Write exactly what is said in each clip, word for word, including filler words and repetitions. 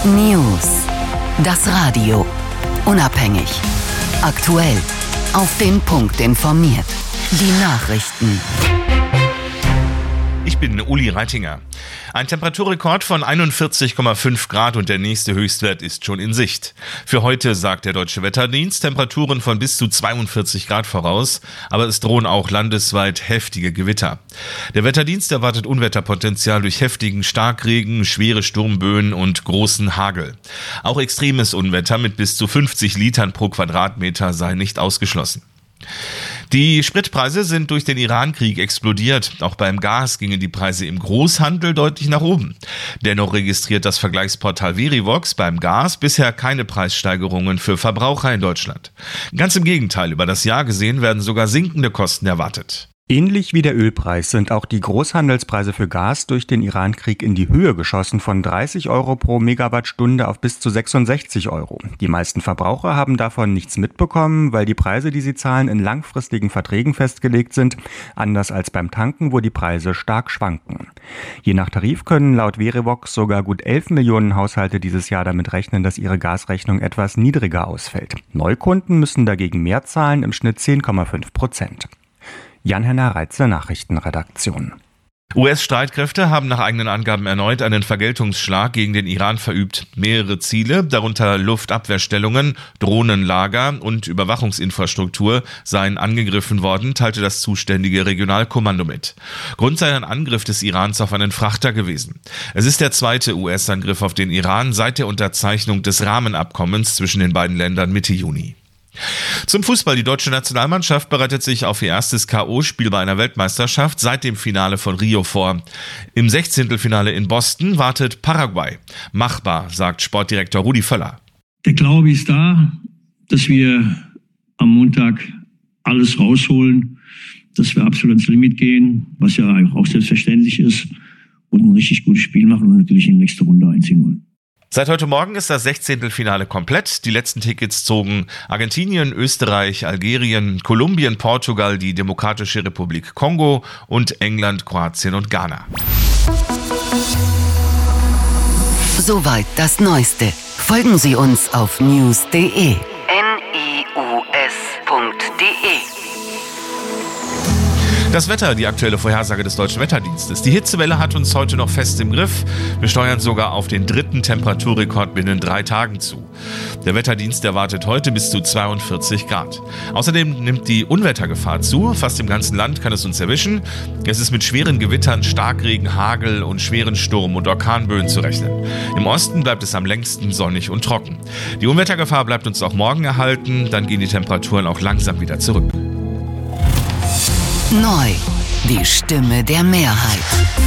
News. Das Radio. Unabhängig. Aktuell. Auf den Punkt informiert. Die Nachrichten. Ich bin Uli Reitinger. Ein Temperaturrekord von einundvierzig Komma fünf Grad und der nächste Höchstwert ist schon in Sicht. Für heute sagt der Deutsche Wetterdienst Temperaturen von bis zu zweiundvierzig Grad voraus, aber es drohen auch landesweit heftige Gewitter. Der Wetterdienst erwartet Unwetterpotenzial durch heftigen Starkregen, schwere Sturmböen und großen Hagel. Auch extremes Unwetter mit bis zu fünfzig Litern pro Quadratmeter sei nicht ausgeschlossen. Die Spritpreise sind durch den Iran-Krieg explodiert. Auch beim Gas gingen die Preise im Großhandel deutlich nach oben. Dennoch registriert das Vergleichsportal Verivox beim Gas bisher keine Preissteigerungen für Verbraucher in Deutschland. Ganz im Gegenteil, über das Jahr gesehen werden sogar sinkende Kosten erwartet. Ähnlich wie der Ölpreis sind auch die Großhandelspreise für Gas durch den Iran-Krieg in die Höhe geschossen, von dreißig Euro pro Megawattstunde auf bis zu sechsundsechzig Euro. Die meisten Verbraucher haben davon nichts mitbekommen, weil die Preise, die sie zahlen, in langfristigen Verträgen festgelegt sind, anders als beim Tanken, wo die Preise stark schwanken. Je nach Tarif können laut Verivox sogar gut elf Millionen Haushalte dieses Jahr damit rechnen, dass ihre Gasrechnung etwas niedriger ausfällt. Neukunden müssen dagegen mehr zahlen, im Schnitt zehn Komma fünf Prozent. Jan-Henner Reitze, Nachrichtenredaktion. U S-Streitkräfte haben nach eigenen Angaben erneut einen Vergeltungsschlag gegen den Iran verübt. Mehrere Ziele, darunter Luftabwehrstellungen, Drohnenlager und Überwachungsinfrastruktur, seien angegriffen worden, teilte das zuständige Regionalkommando mit. Grund sei ein Angriff des Irans auf einen Frachter gewesen. Es ist der zweite U S-Angriff auf den Iran seit der Unterzeichnung des Rahmenabkommens zwischen den beiden Ländern Mitte Juni. Zum Fußball. Die deutsche Nationalmannschaft bereitet sich auf ihr erstes K O-Spiel bei einer Weltmeisterschaft seit dem Finale von Rio vor. Im Sechzehntelfinale in Boston wartet Paraguay. Machbar, sagt Sportdirektor Rudi Völler. Der Glaube ist da, dass wir am Montag alles rausholen, dass wir absolut ins Limit gehen, was ja auch selbstverständlich ist, und ein richtig gutes Spiel machen und natürlich in die nächste Runde einziehen wollen. Seit heute Morgen ist das Sechzehntelfinale komplett. Die letzten Tickets zogen Argentinien, Österreich, Algerien, Kolumbien, Portugal, die Demokratische Republik Kongo und England, Kroatien und Ghana. Soweit das Neueste. Folgen Sie uns auf news punkt de. N I U S punkt de. Das Wetter, die aktuelle Vorhersage des Deutschen Wetterdienstes. Die Hitzewelle hat uns heute noch fest im Griff. Wir steuern sogar auf den dritten Temperaturrekord binnen drei Tagen zu. Der Wetterdienst erwartet heute bis zu zweiundvierzig Grad. Außerdem nimmt die Unwettergefahr zu. Fast im ganzen Land kann es uns erwischen. Es ist mit schweren Gewittern, Starkregen, Hagel und schweren Sturm- und Orkanböen zu rechnen. Im Osten bleibt es am längsten sonnig und trocken. Die Unwettergefahr bleibt uns auch morgen erhalten. Dann gehen die Temperaturen auch langsam wieder zurück. Neu. Die Stimme der Mehrheit.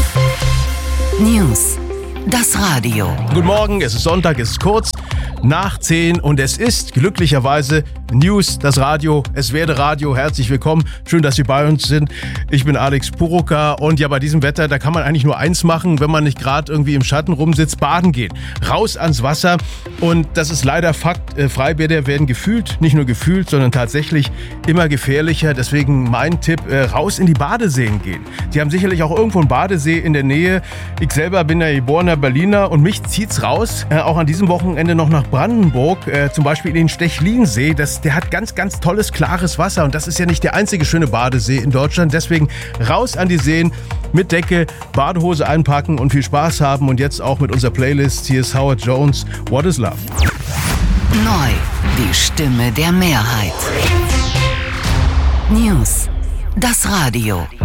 News. Das Radio. Guten Morgen, es ist Sonntag, es ist kurz nach zehn und es ist glücklicherweise News, das Radio. Es werde Radio. Herzlich willkommen. Schön, dass Sie bei uns sind. Ich bin Alex Purucker und ja, bei diesem Wetter, da kann man eigentlich nur eins machen, wenn man nicht gerade irgendwie im Schatten rumsitzt, baden gehen. Raus ans Wasser und das ist leider Fakt. Äh, Freibäder werden gefühlt, nicht nur gefühlt, sondern tatsächlich immer gefährlicher. Deswegen mein Tipp, äh, raus in die Badeseen gehen. Sie haben sicherlich auch irgendwo einen Badesee in der Nähe. Ich selber bin ja geborener Berliner und mich zieht's raus. Äh, auch an diesem Wochenende noch nach Brandenburg, äh, zum Beispiel in den Stechlinsee. Das, der hat ganz, ganz tolles, klares Wasser und das ist ja nicht der einzige schöne Badesee in Deutschland. Deswegen raus an die Seen, mit Decke, Badehose einpacken und viel Spaß haben. Und jetzt auch mit unserer Playlist. Hier ist Howard Jones, What is Love? Neu, die Stimme der Mehrheit. News, das Radio.